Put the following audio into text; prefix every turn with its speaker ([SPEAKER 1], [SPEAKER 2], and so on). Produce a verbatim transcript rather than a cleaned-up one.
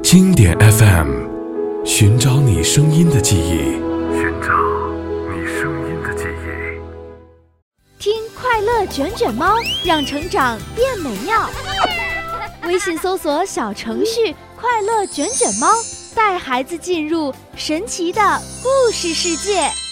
[SPEAKER 1] 经典 F M， 寻找你声音的记忆，寻找你声音的记忆。
[SPEAKER 2] 听快乐卷卷猫，让成长变美妙。微信搜索小程序快乐卷卷猫，带孩子进入神奇的故事世界。